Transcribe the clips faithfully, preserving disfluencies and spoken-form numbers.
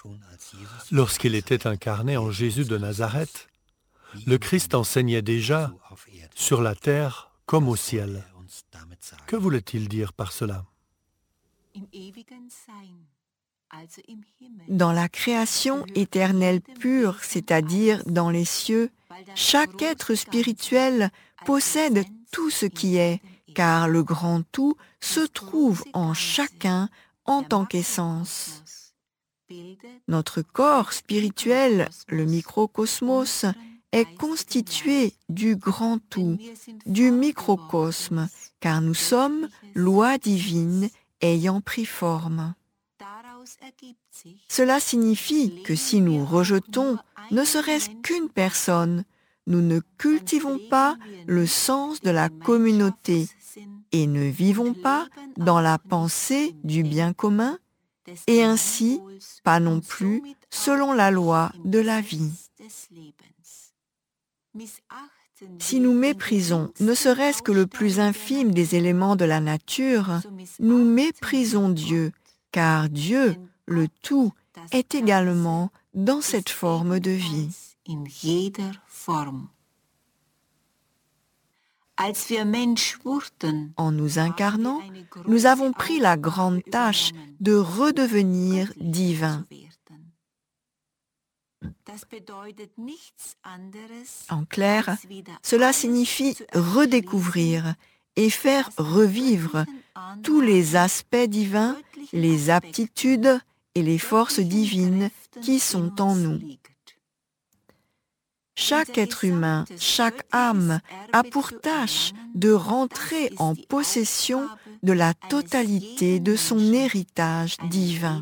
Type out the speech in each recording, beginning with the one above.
Lorsqu'il était incarné en Jésus de Nazareth, le Christ enseignait déjà sur la terre comme au ciel. Que voulait-il dire par cela? Dans la création éternelle pure, c'est-à-dire dans les cieux, chaque être spirituel possède tout ce qui est, car le grand tout se trouve en chacun en tant qu'essence. Notre corps spirituel, le microcosmos, est constitué du grand tout, du microcosme, car nous sommes loi divine ayant pris forme. Cela signifie que si nous rejetons ne serait-ce qu'une personne, nous ne cultivons pas le sens de la communauté et ne vivons pas dans la pensée du bien commun et ainsi pas non plus selon la loi de la vie. Si nous méprisons ne serait-ce que le plus infime des éléments de la nature, nous méprisons Dieu, car Dieu, le tout, est également dans cette forme de vie. En nous incarnant, nous avons pris la grande tâche de redevenir divins. En clair, cela signifie redécouvrir et faire revivre tous les aspects divins, les aptitudes et les forces divines qui sont en nous. Chaque être humain, chaque âme a pour tâche de rentrer en possession de la totalité de son héritage divin.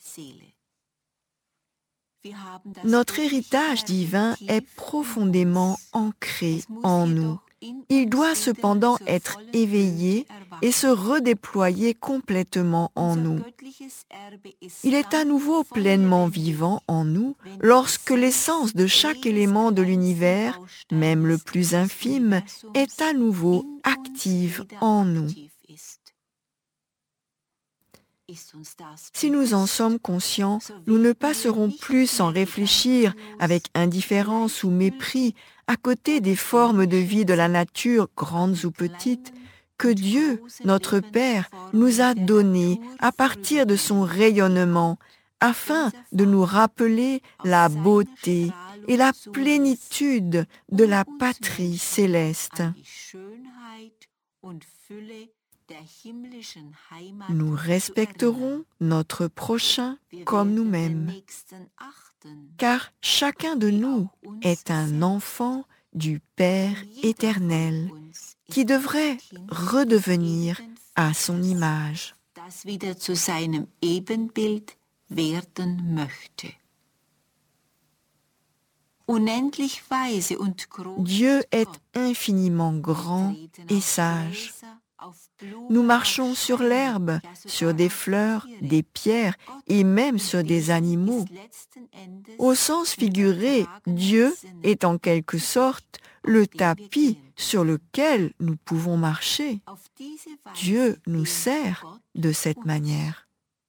Notre héritage divin est profondément ancré en nous. Il doit cependant être éveillé et se redéployer complètement en nous. Il est à nouveau pleinement vivant en nous lorsque l'essence de chaque élément de l'univers, même le plus infime, est à nouveau active en nous. Si nous en sommes conscients, nous ne passerons plus sans réfléchir avec indifférence ou mépris à côté des formes de vie de la nature, grandes ou petites, que Dieu, notre Père, nous a données à partir de son rayonnement, afin de nous rappeler la beauté et la plénitude de la patrie céleste. Nous respecterons notre prochain comme nous-mêmes, car chacun de nous est un enfant du Père éternel qui devrait redevenir à son image. Dieu est infiniment grand et sage. Nous marchons sur l'herbe, sur des fleurs, des pierres et même sur des animaux. Au sens figuré, Dieu est en quelque sorte le tapis sur lequel nous pouvons marcher. Dieu nous sert de cette manière.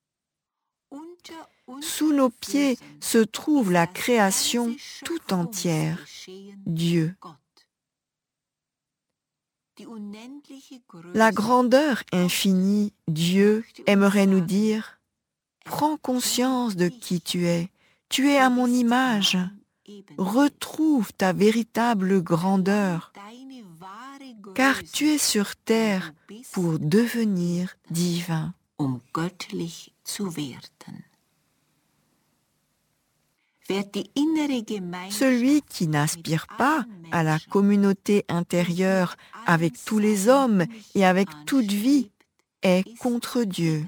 Sous nos pieds se trouve la création tout entière, Dieu. La grandeur infinie, Dieu aimerait nous dire « Prends conscience de qui tu es, tu es à mon image, retrouve ta véritable grandeur, car tu es sur terre pour devenir divin. » Celui qui n'aspire pas à la communauté intérieure avec tous les hommes et avec toute vie est contre Dieu.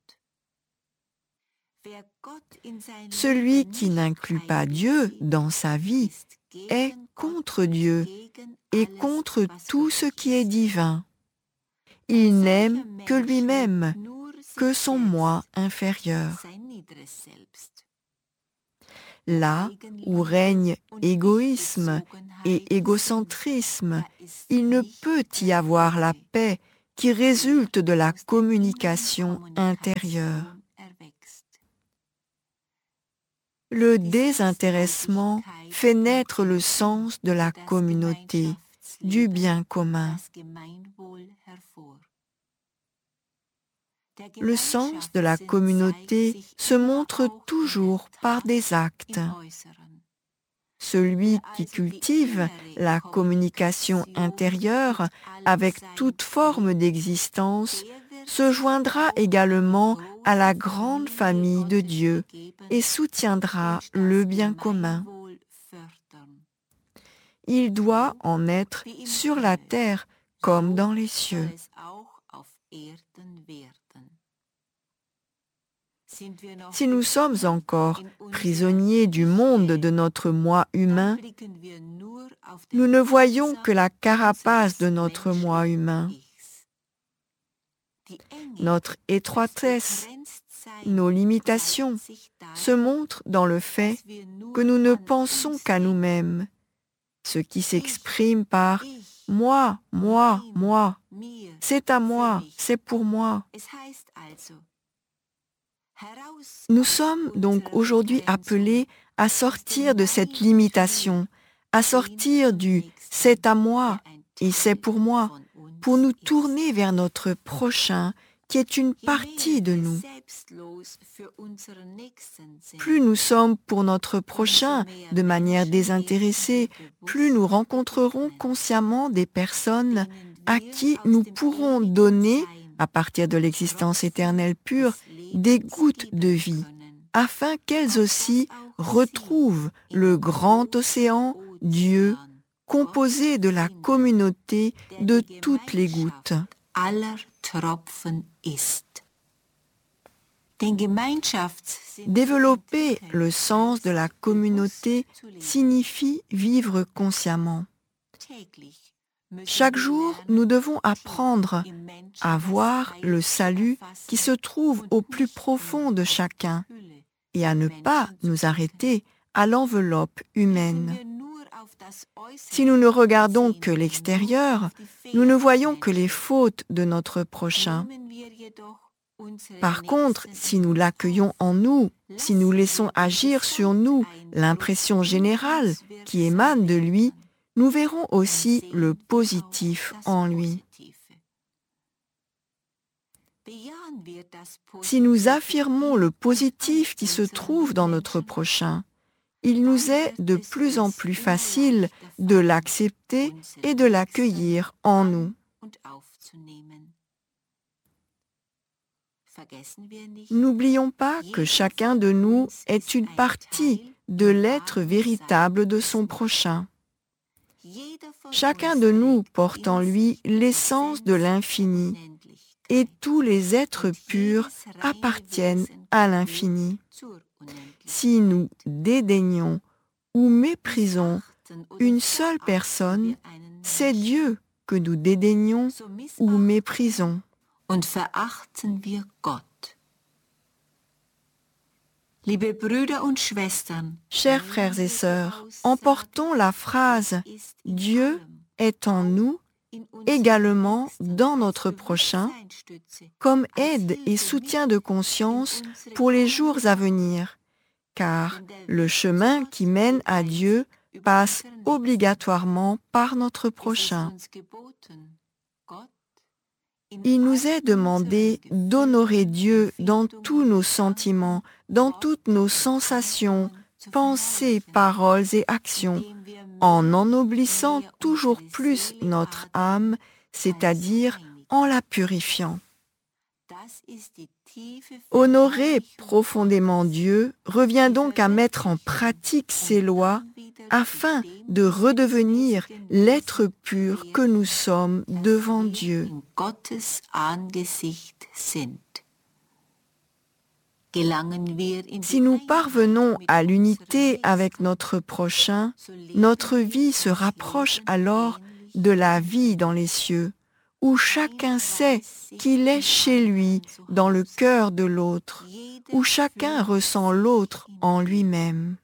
Celui qui n'inclut pas Dieu dans sa vie est contre Dieu et contre tout ce qui est divin. Il n'aime que lui-même, que son moi inférieur. Là où règne égoïsme et égocentrisme, il ne peut y avoir la paix qui résulte de la communication intérieure. Le désintéressement fait naître le sens de la communauté, du bien commun. Le sens de la communauté se montre toujours par des actes. Celui qui cultive la communication intérieure avec toute forme d'existence se joindra également à la grande famille de Dieu et soutiendra le bien commun. Il doit en être sur la terre comme dans les cieux. Si nous sommes encore prisonniers du monde de notre moi humain, nous ne voyons que la carapace de notre moi humain. Notre étroitesse, nos limitations se montrent dans le fait que nous ne pensons qu'à nous-mêmes, ce qui s'exprime par « moi, moi, moi », c'est à moi, c'est pour moi. Nous sommes donc aujourd'hui appelés à sortir de cette limitation, à sortir du « c'est à moi » et « c'est pour moi », pour nous tourner vers notre prochain qui est une partie de nous. Plus nous sommes pour notre prochain de manière désintéressée, plus nous rencontrerons consciemment des personnes à qui nous pourrons donner, à partir de l'existence éternelle pure, des gouttes de vie, afin qu'elles aussi retrouvent le grand océan, Dieu, composé de la communauté de toutes les gouttes. Développer le sens de la communauté signifie vivre consciemment. Chaque jour, nous devons apprendre à voir le salut qui se trouve au plus profond de chacun et à ne pas nous arrêter à l'enveloppe humaine. Si nous ne regardons que l'extérieur, nous ne voyons que les fautes de notre prochain. Par contre, si nous l'accueillons en nous, si nous laissons agir sur nous l'impression générale qui émane de lui, nous verrons aussi le positif en lui. Si nous affirmons le positif qui se trouve dans notre prochain, il nous est de plus en plus facile de l'accepter et de l'accueillir en nous. N'oublions pas que chacun de nous est une partie de l'être véritable de son prochain. Chacun de nous porte en lui l'essence de l'infini, et tous les êtres purs appartiennent à l'infini. Si nous dédaignons ou méprisons une seule personne, c'est Dieu que nous dédaignons ou méprisons. Chers frères et sœurs, emportons la phrase « Dieu est en nous » également dans notre prochain, comme aide et soutien de conscience pour les jours à venir, car le chemin qui mène à Dieu passe obligatoirement par notre prochain. Il nous est demandé d'honorer Dieu dans tous nos sentiments, dans toutes nos sensations, pensées, paroles et actions, en ennoblissant toujours plus notre âme, c'est-à-dire en la purifiant. Honorer profondément Dieu revient donc à mettre en pratique ses lois afin de redevenir l'être pur que nous sommes devant Dieu. Si nous parvenons à l'unité avec notre prochain, notre vie se rapproche alors de la vie dans les cieux, où chacun sait qu'il est chez lui dans le cœur de l'autre, où chacun ressent l'autre en lui-même.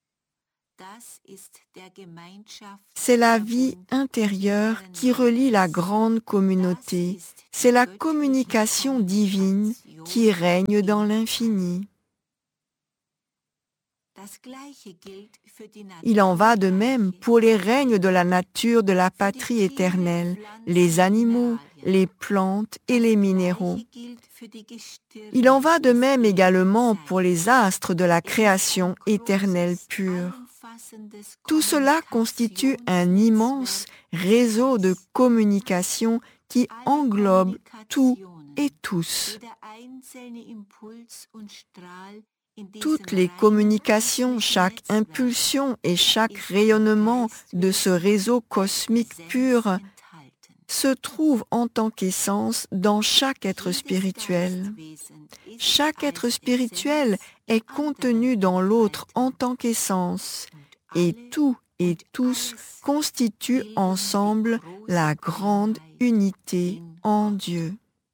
C'est la vie intérieure qui relie la grande communauté, c'est la communication divine qui règne dans l'infini. Il en va de même pour les règnes de la nature de la patrie éternelle, les animaux, les plantes et les minéraux. Il en va de même également pour les astres de la création éternelle pure. Tout cela constitue un immense réseau de communication qui englobe tout et tous. Toutes les communications, chaque impulsion et chaque rayonnement de ce réseau cosmique pur se trouvent en tant qu'essence dans chaque être spirituel. Chaque être spirituel est contenu dans l'autre en tant qu'essence, et tout et tous constituent ensemble la grande unité en Dieu.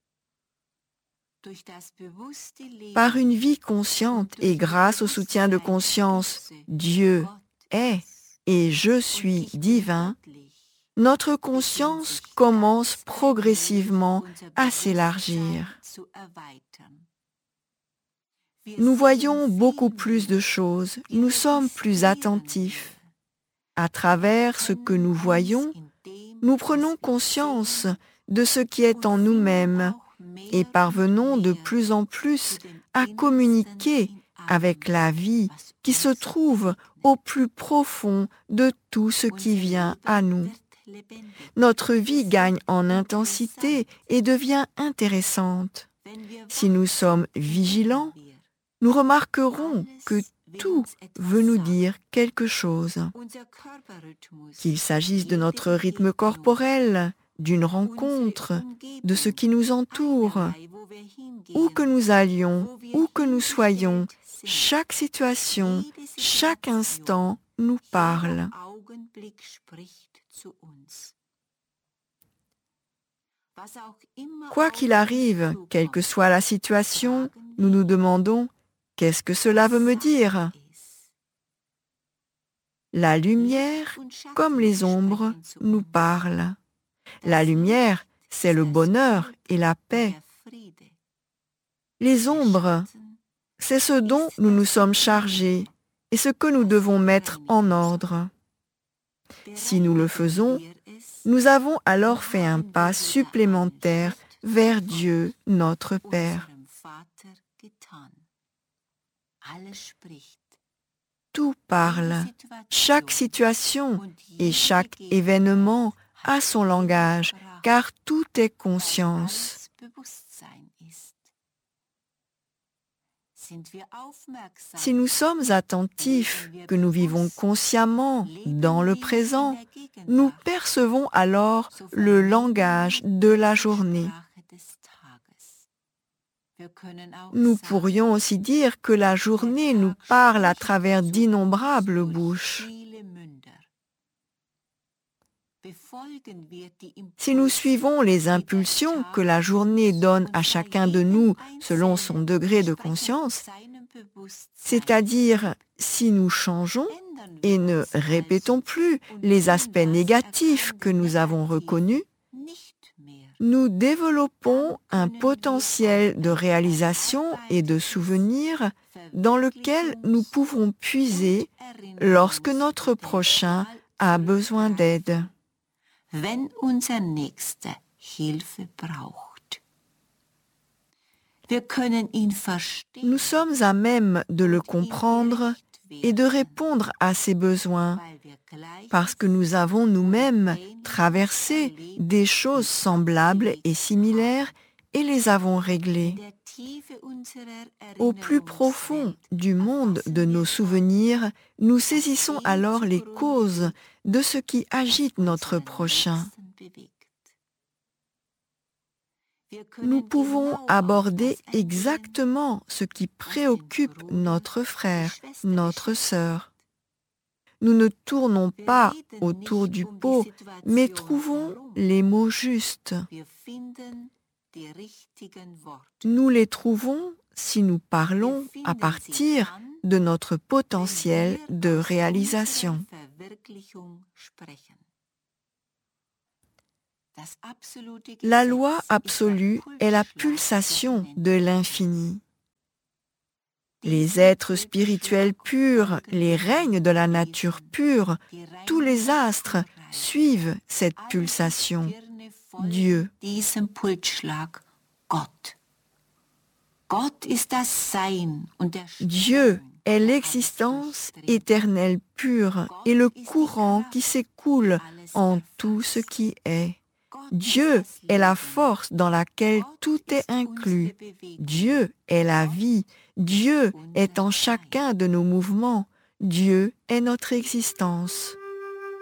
Par une vie consciente et grâce au soutien de conscience « Dieu est et je suis divin », notre conscience commence progressivement à s'élargir. Nous voyons beaucoup plus de choses, nous sommes plus attentifs. À travers ce que nous voyons, nous prenons conscience de ce qui est en nous-mêmes et parvenons de plus en plus à communiquer avec la vie qui se trouve au plus profond de tout ce qui vient à nous. Notre vie gagne en intensité et devient intéressante. Si nous sommes vigilants, nous remarquerons que tout veut nous dire quelque chose. Qu'il s'agisse de notre rythme corporel, d'une rencontre, de ce qui nous entoure, où que nous allions, où que nous soyons, chaque situation, chaque instant nous parle. Quoi qu'il arrive, quelle que soit la situation, nous nous demandons « Qu'est-ce que cela veut me dire ?» La lumière, comme les ombres, nous parle. La lumière, c'est le bonheur et la paix. Les ombres, c'est ce dont nous nous sommes chargés et ce que nous devons mettre en ordre. Si nous le faisons, nous avons alors fait un pas supplémentaire vers Dieu, notre Père. Tout parle, chaque situation et chaque événement a son langage, car tout est conscience. Si nous sommes attentifs, que nous vivons consciemment dans le présent, nous percevons alors le langage de la journée. Nous pourrions aussi dire que la journée nous parle à travers d'innombrables bouches. Si nous suivons les impulsions que la journée donne à chacun de nous selon son degré de conscience, c'est-à-dire si nous changeons et ne répétons plus les aspects négatifs que nous avons reconnus, nous développons un potentiel de réalisation et de souvenir dans lequel nous pouvons puiser lorsque notre prochain a besoin d'aide. Wenn unser Nächster Hilfe braucht. Wir können ihn verstehen. Nous sommes à même de le comprendre et de répondre à ses besoins, parce que nous avons nous-mêmes traversé des choses semblables et similaires et les avons réglées. Au plus profond du monde de nos souvenirs, nous saisissons alors les causes de ce qui agite notre prochain. Nous pouvons aborder exactement ce qui préoccupe notre frère, notre sœur. Nous ne tournons pas autour du pot, mais trouvons les mots justes. Nous les trouvons si nous parlons à partir de notre potentiel de réalisation. La loi absolue est la pulsation de l'infini. Les êtres spirituels purs, les règnes de la nature pure, tous les astres suivent cette pulsation. Dieu. Diesem Pulsschlag Gott. Gott ist das Sein und der Dieu est l'existence éternelle pure et le courant qui s'écoule en tout ce qui est. Dieu est la force dans laquelle tout est inclus. Dieu est la vie. Dieu est en chacun de nos mouvements. Dieu est notre existence.